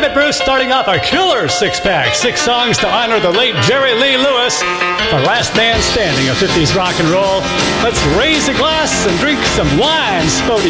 David Bruce starting off a killer six-pack. 6 songs to honor the late Jerry Lee Lewis, the last man standing of 50s rock and roll. Let's raise a glass and drink some wine, Spody.